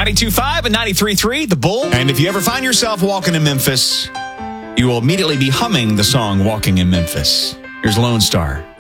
92.5 and 93.3, The Bull. And if you ever find yourself walking in Memphis, you will immediately be humming the song Walking in Memphis. Here's Lone Star.